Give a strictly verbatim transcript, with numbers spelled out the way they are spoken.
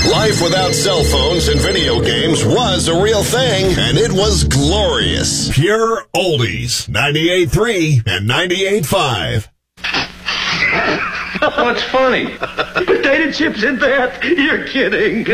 Life without cell phones and video games was a real thing, and it was glorious. Pure Oldies, ninety-eight point three and ninety-eight point five. What's funny? Potato chips in that? You're kidding.